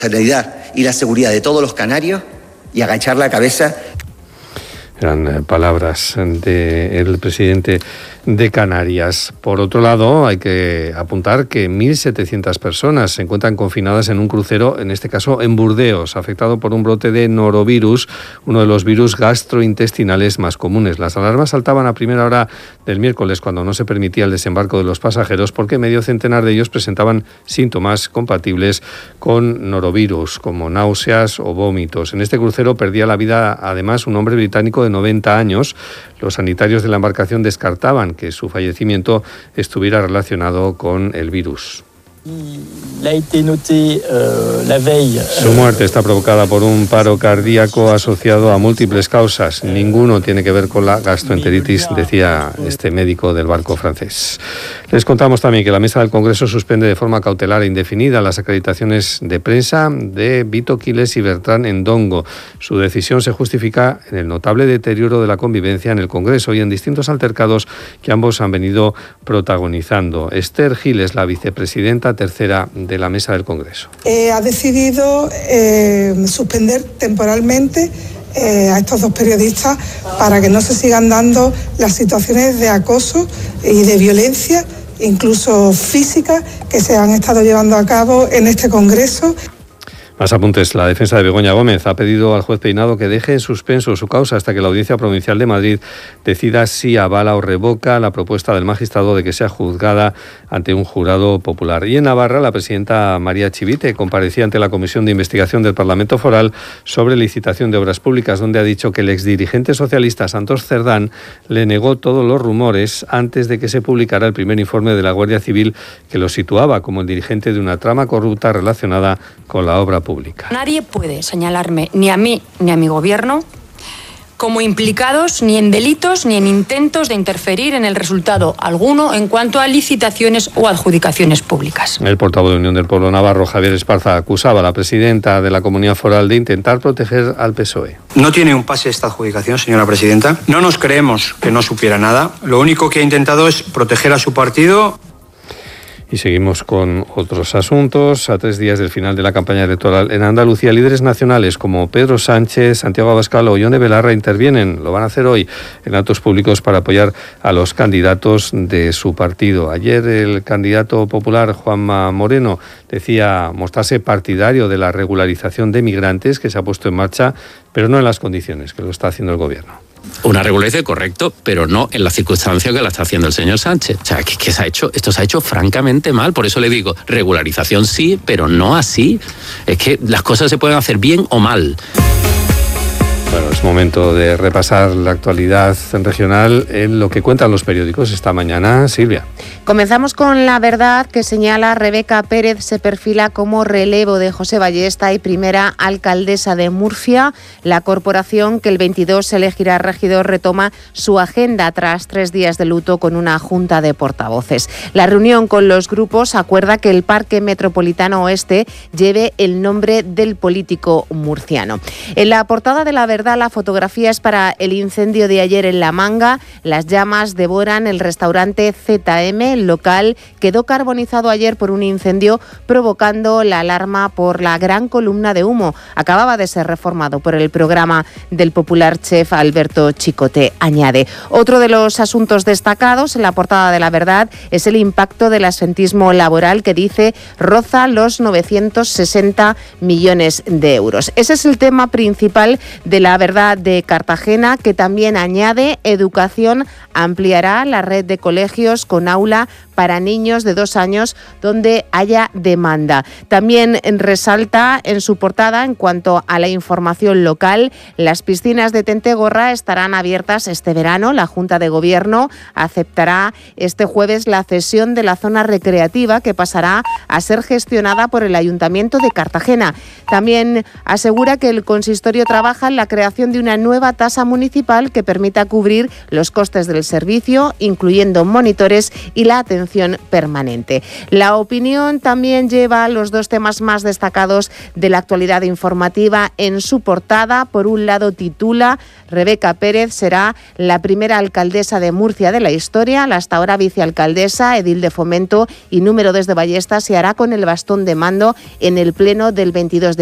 Sanidad y la seguridad de todos los canarios y agachar la cabeza. Eran palabras del presidente de Canarias. Por otro lado, hay que apuntar que 1.700 personas se encuentran confinadas en un crucero, en este caso en Burdeos, afectado por un brote de norovirus, uno de los virus gastrointestinales más comunes. Las alarmas saltaban a primera hora del miércoles cuando no se permitía el desembarco de los pasajeros porque medio centenar de ellos presentaban síntomas compatibles con norovirus, como náuseas o vómitos. En este crucero perdía la vida además un hombre británico de 90 años. Los sanitarios de la embarcación descartaban que su fallecimiento estuviera relacionado con el virus. Su muerte está provocada por un paro cardíaco asociado a múltiples causas. Ninguno tiene que ver con la gastroenteritis, decía este médico del barco francés. Les contamos también que la Mesa del Congreso suspende de forma cautelar e indefinida las acreditaciones de prensa de Vito Quiles y Bertrán Endongo. Su decisión se justifica en el notable deterioro de la convivencia en el Congreso y en distintos altercados que ambos han venido protagonizando. Esther Giles, la vicepresidenta tercera de la Mesa del Congreso. Ha decidido suspender temporalmente a estos dos periodistas para que no se sigan dando las situaciones de acoso y de violencia, incluso física, que se han estado llevando a cabo en este Congreso. Más apuntes. La defensa de Begoña Gómez ha pedido al juez Peinado que deje en suspenso su causa hasta que la Audiencia Provincial de Madrid decida si avala o revoca la propuesta del magistrado de que sea juzgada ante un jurado popular. Y en Navarra, la presidenta María Chivite comparecía ante la Comisión de Investigación del Parlamento Foral sobre licitación de obras públicas, donde ha dicho que el exdirigente socialista Santos Cerdán le negó todos los rumores antes de que se publicara el primer informe de la Guardia Civil que lo situaba como el dirigente de una trama corrupta relacionada con la obra pública. Nadie puede señalarme, ni a mí ni a mi gobierno, como implicados ni en delitos ni en intentos de interferir en el resultado alguno en cuanto a licitaciones o adjudicaciones públicas. El portavoz de Unión del Pueblo Navarro, Javier Esparza, acusaba a la presidenta de la Comunidad Foral de intentar proteger al PSOE. No tiene un pase esta adjudicación, señora presidenta. No nos creemos que no supiera nada. Lo único que ha intentado es proteger a su partido. Y seguimos con otros asuntos. A 3 días del final de la campaña electoral en Andalucía, líderes nacionales como Pedro Sánchez, Santiago Abascal o Ione Belarra intervienen, lo van a hacer hoy, en actos públicos para apoyar a los candidatos de su partido. Ayer el candidato popular Juanma Moreno decía mostrarse partidario de la regularización de migrantes que se ha puesto en marcha, pero no en las condiciones que lo está haciendo el gobierno. Una regularización, correcto, pero no en la circunstancia que la está haciendo el señor Sánchez. O sea, que esto se ha hecho francamente mal. Por eso le digo, regularización sí, pero no así. Es que las cosas se pueden hacer bien o mal. Bueno, es momento de repasar la actualidad regional en lo que cuentan los periódicos esta mañana. Silvia. Comenzamos con La Verdad, que señala: Rebeca Pérez se perfila como relevo de José Ballesta y primera alcaldesa de Murcia. La corporación, que el 22 elegirá regidor, retoma su agenda tras 3 días de luto con una junta de portavoces. La reunión con los grupos acuerda que el Parque Metropolitano Oeste lleve el nombre del político murciano. En la portada de La Verdad, la fotografía es para el incendio de ayer en La Manga. Las llamas devoran el restaurante ZM. El local quedó carbonizado ayer por un incendio, provocando la alarma por la gran columna de humo. Acababa de ser reformado por el programa del popular chef Alberto Chicote, añade. Otro de los asuntos destacados en la portada de La Verdad es el impacto del absentismo laboral, que dice roza los 960 millones de euros. Ese es el tema principal de La Verdad de Cartagena, que también añade: educación ampliará la red de colegios con aula para niños de 2 años donde haya demanda. También resalta en su portada, en cuanto a la información local, las piscinas de Tentegorra estarán abiertas este verano. La Junta de Gobierno aceptará este jueves la cesión de la zona recreativa, que pasará a ser gestionada por el Ayuntamiento de Cartagena. También asegura que el consistorio trabaja en la creación creación de una nueva tasa municipal que permita cubrir los costes del servicio, incluyendo monitores y la atención permanente. La opinión también lleva los dos temas más destacados de la actualidad informativa en su portada. Por un lado titula: Rebeca Pérez será la primera alcaldesa de Murcia de la historia. La hasta ahora vicealcaldesa, edil de Fomento y número 2 de Ballesta se hará con el bastón de mando en el pleno del 22 de